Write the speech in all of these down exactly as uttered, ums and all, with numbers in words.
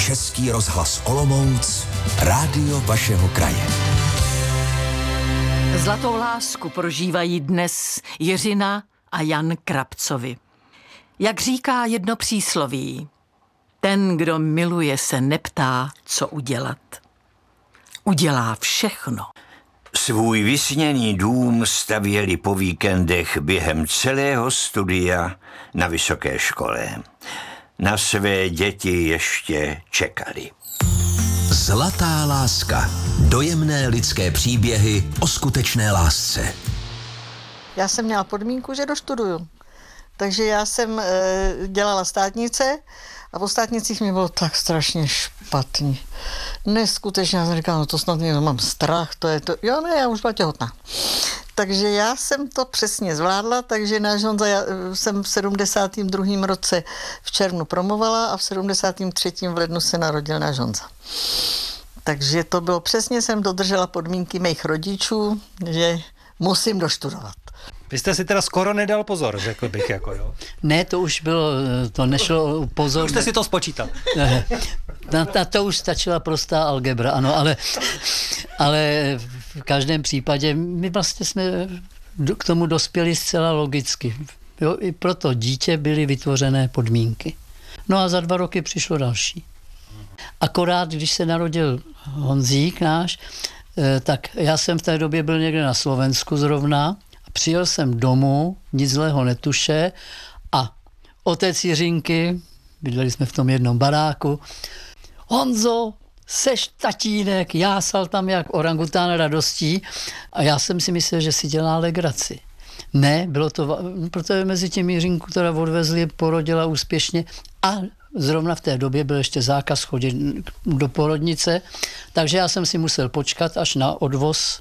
Český rozhlas Olomouc, rádio vašeho kraje. Zlatou lásku prožívají dnes Jiřina a Jan Krabcovi. Jak říká jedno přísloví, ten, kdo miluje, se neptá, co udělat. Udělá všechno. Svůj vysněný dům stavěli po víkendech během celého studia na vysoké škole. Na své děti ještě čekali. Zlatá láska. Dojemné lidské příběhy o skutečné lásce. Já jsem měla podmínku, že doštuduju. Takže já jsem e, dělala státnice a po státnicích mi bylo tak strašně špatný. Neskutečně, já jsem říkala, no to snad někdo mám strach, to je to. Jo, ne, já už byla těhotná. Takže já jsem to přesně zvládla, takže náš Honza, já jsem v sedmdesátém druhém roce v červnu promovala a v sedmdesátém třetím v lednu se narodil náš Honza. Takže to bylo přesně, jsem dodržela podmínky mých rodičů, že musím doštudovat. Vy jste si teda skoro nedal pozor, řekl bych, jako jo. Ne, to už bylo, to nešlo pozor. Už jste si to spočítal. Na, na to už stačila prostá algebra, ano, ale, ale v každém případě my vlastně jsme k tomu dospěli zcela logicky. Jo, i pro to dítě byly vytvořené podmínky. No a za dva roky přišlo další. Akorát, když se narodil Honzík náš, tak já jsem v té době byl někde na Slovensku zrovna. Přijel jsem domů, nic zlého netuše a otec Jiřinky, bydleli jsme v tom jednom baráku, Honzo, seš tatínek, jásal tam jak orangután radostí a já jsem si myslel, že si dělá legraci. Ne, bylo to, protože mezi tím Jiřinku teda odvezli, porodila úspěšně a zrovna v té době byl ještě zákaz chodit do porodnice, takže já jsem si musel počkat až na odvoz,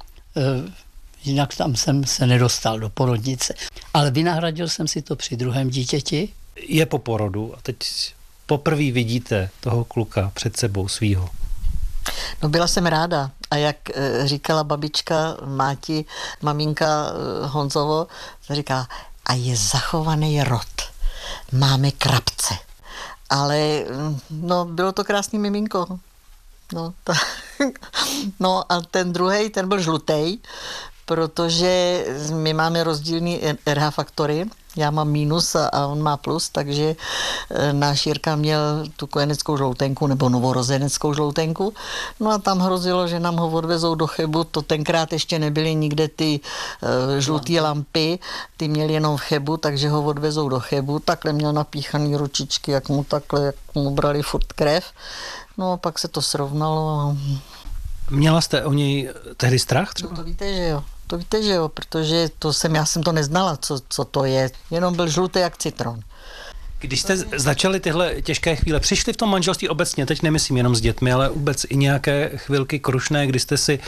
jinak tam jsem se nedostal do porodnice. Ale vynahradil jsem si to při druhém dítěti. Je po porodu a teď poprvé vidíte toho kluka před sebou svýho. No byla jsem ráda a jak říkala babička Máti, maminka Honzovo, říkala, a je zachovaný rod. Máme Krabce. Ale no, bylo to krásný miminko. No, ta, no a ten druhej, ten byl žlutej, protože my máme rozdílný R H faktory. Já mám mínus a, a on má plus, takže náš Jirka měl tu kojeneckou žloutenku nebo novorozeneckou žloutenku. No a tam hrozilo, že nám ho odvezou do Chebu. To tenkrát ještě nebyly nikde ty uh, žlutý lampy, ty měli jenom v Chebu, takže ho odvezou do Chebu. Takhle měl napíchaný ručičky, jak mu takhle, jak mu brali furt krev. No a pak se to srovnalo. A... Měla jste o něj tehdy strach třeba? No to víte, že jo. To víte, že jo, protože to jsem, já jsem to neznala, co, co to je. Jenom byl žlutý jak citron. Když jste začali tyhle těžké chvíle, přišly v tom manželství obecně, teď nemyslím jenom s dětmi, ale vůbec i nějaké chvilky krušné, kdy jste si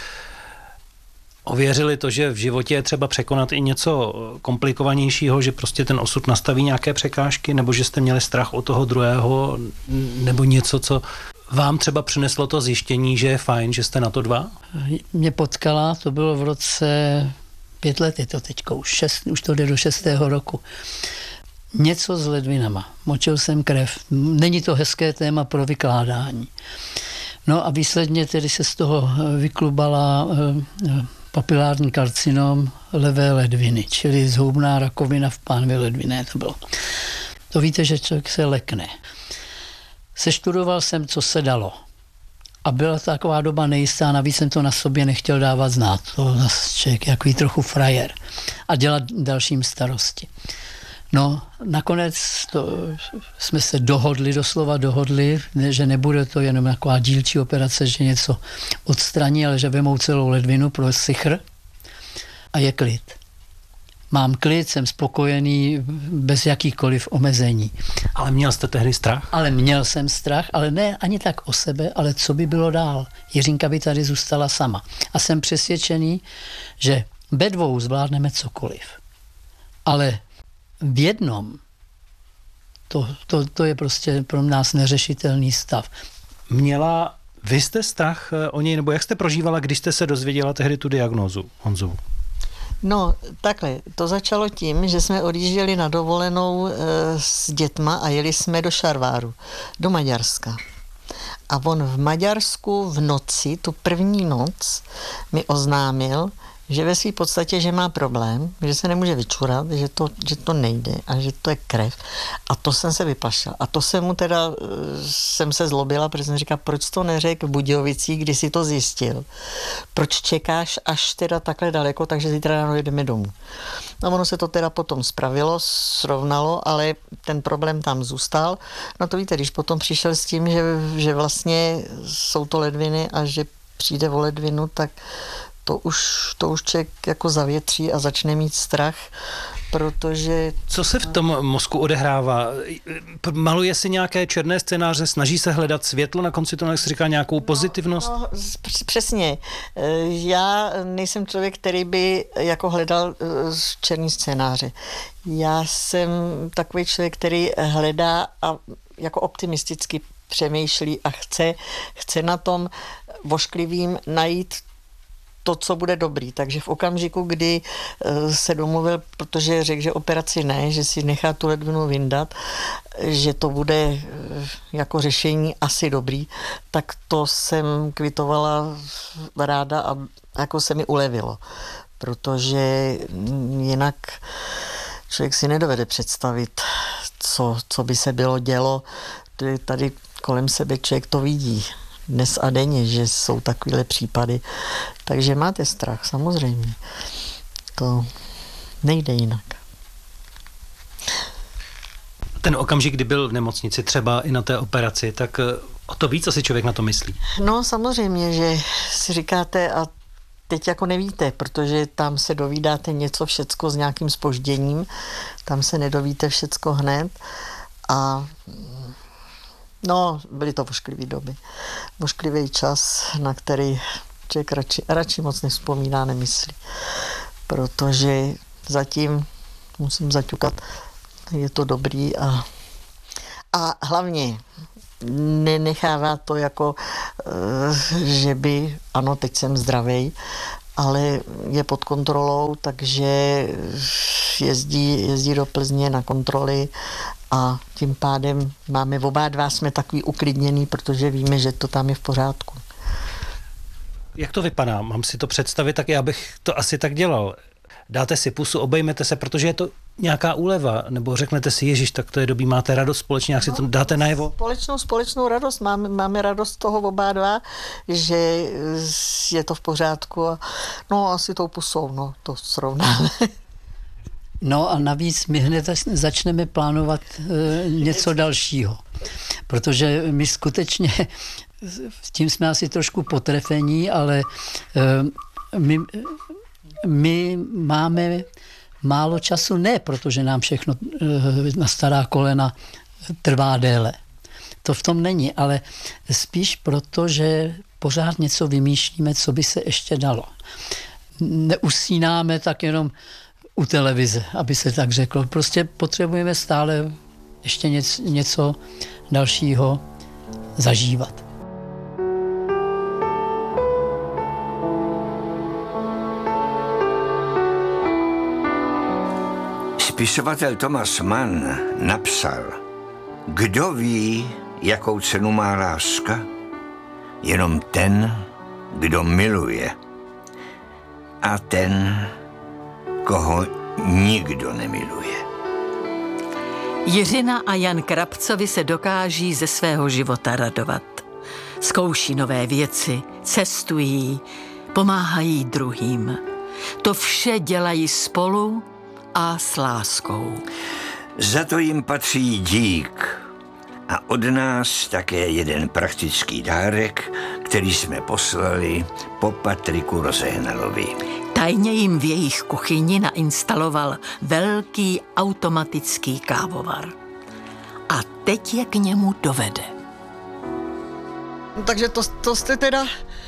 ověřili to, že v životě je třeba překonat i něco komplikovanějšího, že prostě ten osud nastaví nějaké překážky, nebo že jste měli strach od toho druhého, nebo něco, co vám třeba přineslo to zjištění, že je fajn, že jste na to dva? Mě potkala, to bylo v roce pět let, je to teďko, už, šest, už to jde do šestého roku. Něco s ledvinama, močil jsem krev. Není to hezké téma pro vykládání. No a výsledně tedy se z toho vyklubala papilární karcinom levé ledviny, čili zhoubná rakovina v pánvi ledviné to bylo. To víte, že člověk se lekne. Seštudoval jsem, co se dalo. A byla taková doba nejistá, navíc jsem to na sobě nechtěl dávat znát. To zase člověk jaký trochu frajer. A dělat dalším starosti. No, nakonec to, jsme se dohodli, doslova dohodli, že nebude to jenom taková dílčí operace, že něco odstraní, ale že vemou celou ledvinu pro sichr a je klid. Mám klid, jsem spokojený, bez jakýchkoliv omezení. Ale měl jste tehdy strach? Ale měl jsem strach, ale ne ani tak o sebe, ale co by bylo dál. Jiřinka by tady zůstala sama. A jsem přesvědčený, že ve dvou zvládneme cokoliv. Ale v jednom to, to, to je prostě pro nás neřešitelný stav. Měla, vy jste strach o něj, nebo jak jste prožívala, když jste se dozvěděla tehdy tu diagnózu, Honzovu? No, takhle, to začalo tím, že jsme odjížděli na dovolenou e, s dětma a jeli jsme do Šarváru, do Maďarska. A on v Maďarsku v noci, tu první noc, mi oznámil, že ve své podstatě, že má problém, že se nemůže vyčurat, že to, že to nejde a že to je krev. A to jsem se vyplašila. A to jsem mu teda, jsem se zlobila, protože jsem říkala, proč to neřekl v Budějovicích, kdy si to zjistil? Proč čekáš až teda takhle daleko, takže zítra ráno jedeme domů? No ono se to teda potom spravilo, srovnalo, ale ten problém tam zůstal. No to víte, když potom přišel s tím, že, že vlastně jsou to ledviny a že přijde o ledvinu, tak to už, to už člověk jako zavětří a začne mít strach, protože... Co se v tom mozku odehrává? Maluje si nějaké černé scénáře, snaží se hledat světlo na konci toho, jak jsi říkal, nějakou pozitivnost? No, no, přesně. Já nejsem člověk, který by jako hledal černý scénáře. Já jsem takový člověk, který hledá a jako optimisticky přemýšlí a chce, chce na tom vošklivým najít to, co bude dobrý. Takže v okamžiku, kdy se domluvil, protože řekl, že operaci ne, že si nechá tu ledvinu vyndat, že to bude jako řešení asi dobrý, tak to jsem kvitovala ráda a jako se mi ulevilo. Protože jinak člověk si nedovede představit, co, co by se bylo dělo. Tady kolem sebe člověk to vidí dnes a denně, že jsou takovéhle případy. Takže máte strach, samozřejmě. To nejde jinak. Ten okamžik, kdy byl v nemocnici, třeba i na té operaci, tak o to víc asi člověk na to myslí. No samozřejmě, že si říkáte a teď jako nevíte, protože tam se dovídáte něco všecko s nějakým zpožděním, tam se nedovíte všecko hned a no, byly to vošklivé doby. Vošklivý čas, na který člověk radši, radši moc nevzpomíná, nemyslí. Protože zatím musím zaťukat, je to dobrý a, a hlavně nenechává to jako, že by, ano, teď jsem zdravej, ale je pod kontrolou, takže jezdí, jezdí do Plzně na kontroly a tím pádem máme oba dva, jsme takový uklidněný, protože víme, že to tam je v pořádku. Jak to vypadá? Mám si to představit, tak já bych to asi tak dělal. Dáte si pusu, obejmete se, protože je to nějaká úleva, nebo řeknete si, Ježíš, tak to je dobrý, máte radost společně, jak si to dáte najevo? Společnou, společnou radost, máme, máme radost toho oba dva, že je to v pořádku a no asi tou pusou, no to srovnáme. No a navíc my hned začneme plánovat e, něco dalšího, protože my skutečně, tím jsme asi trošku potrefení, ale e, my, my máme málo času, ne protože nám všechno e, na stará kolena trvá déle. To v tom není, ale spíš proto, že pořád něco vymýšlíme, co by se ještě dalo. Neusínáme tak jenom u televize, aby se tak řeklo. Prostě potřebujeme stále ještě něco, něco dalšího zažívat. Spisovatel Thomas Mann napsal: Kdo ví, jakou cenu má láska? Jenom ten, kdo miluje. A ten, koho nikdo nemiluje. Jiřina a Jan Krabcovi se dokáží ze svého života radovat. Zkouší nové věci, cestují, pomáhají druhým. To vše dělají spolu a s láskou. Za to jim patří dík. A od nás také jeden praktický dárek, který jsme poslali po Patriku Rozehnalovi. Tajně jim v jejich kuchyni nainstaloval velký automatický kávovar. A teď je k němu dovede. No, takže to, to jste teda...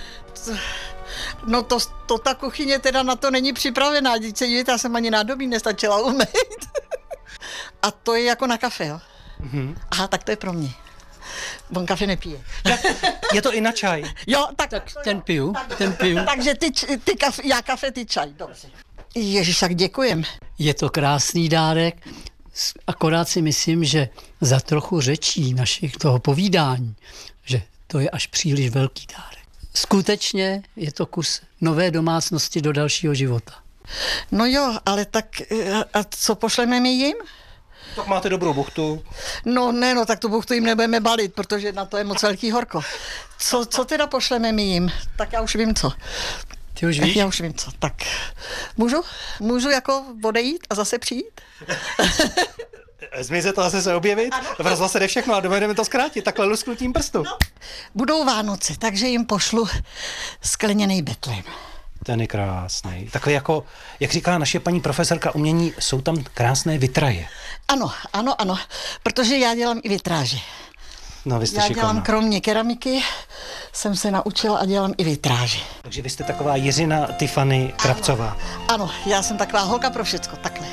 No to, to ta kuchyně teda na to není připravená. Díky se dívat, já jsem ani nádobí nestačila umýt. A to je jako na kafe, jo? Mm-hmm. Aha, tak to je pro mě. On kafe nepije. Je to i na čaj. Jo, tak, tak ten piju, tak, ten piju. Takže ty, ty kafe, já kafe, ty čaj, dobře. Ježiš, tak děkujem. Je to krásný dárek, akorát si myslím, že za trochu řečí našich toho povídání, že to je až příliš velký dárek. Skutečně je to kus nové domácnosti do dalšího života. No jo, ale tak a co pošleme my jim? Tak máte dobrou buchtu. No ne, no tak tu buchtu jim nebudeme balit, protože na to je moc velký horko. Co, co teda pošleme my jim? Tak já už vím co. Ty už víš? Já už vím co. Tak můžu? Můžu jako odejít a zase přijít? Zmizet a zase se objevit? V rozhlase jde všechno a dovedeme to zkrátit, takhle lusknutím prstu. No. Budou Vánoce, takže jim pošlu skleněný betlém. Ten je krásný. Takový jako, jak říká naše paní profesorka umění, jsou tam krásné vitraje. Ano, ano, ano, protože já dělám i vitráže. No, vy jste Já šikovná. dělám kromě keramiky, jsem se naučila a dělám i vitráže. Takže vy jste taková Jiřina Tiffany Krabcová. Ano, já jsem taková holka pro všecko, takhle.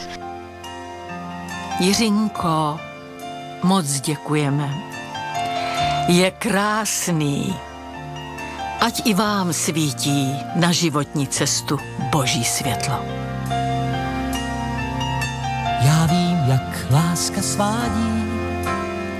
Jiřinko, moc děkujeme. Je krásný. Ať i vám svítí na životní cestu boží světlo. Já vím, jak láska svádí